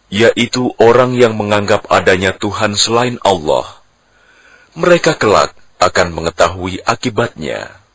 yaitu orang yang menganggap adanya Tuhan selain Allah. Mereka kelak akan mengetahui akibatnya.